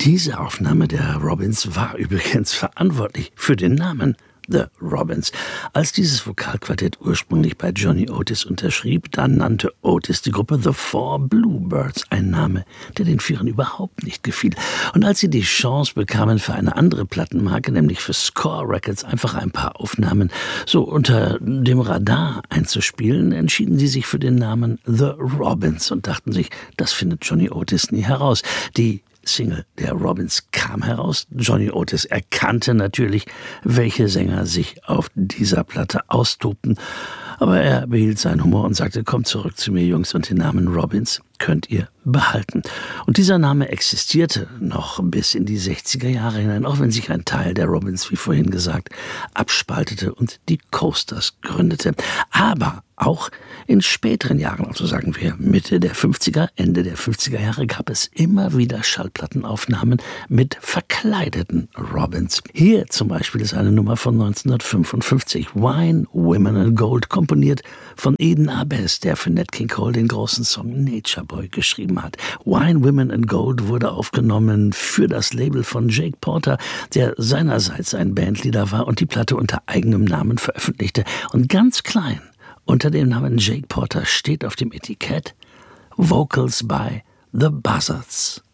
Diese Aufnahme der Robins war übrigens verantwortlich für den Namen The Robins. Als dieses Vokalquartett ursprünglich bei Johnny Otis unterschrieb, dann nannte Otis die Gruppe The Four Bluebirds, ein Name, der den Vieren überhaupt nicht gefiel. Und als sie die Chance bekamen, für eine andere Plattenmarke, nämlich für Score Records, einfach ein paar Aufnahmen so unter dem Radar einzuspielen, entschieden sie sich für den Namen The Robins und dachten sich, das findet Johnny Otis nie heraus. Die Single der Robins kam heraus. Johnny Otis erkannte natürlich, welche Sänger sich auf dieser Platte austobten. Aber er behielt seinen Humor und sagte, kommt zurück zu mir, Jungs, und den Namen Robins könnt ihr behalten. Und dieser Name existierte noch bis in die 60er Jahre hinein, auch wenn sich ein Teil der Robins, wie vorhin gesagt, abspaltete und die Coasters gründete. Aber auch in späteren Jahren, also sagen wir Mitte der 50er, Ende der 50er Jahre, gab es immer wieder Schallplattenaufnahmen mit verkleideten Robins. Hier zum Beispiel ist eine Nummer von 1955, Wine, Women and Gold, komponiert von Eden Abes, der für Nat King Cole den großen Song Nature Boy geschrieben hat. Wine, Women and Gold wurde aufgenommen für das Label von Jake Porter, der seinerseits ein Bandleader war und die Platte unter eigenem Namen veröffentlichte. Und ganz klein unter dem Namen Jake Porter steht auf dem Etikett Vocals by The Buzzards.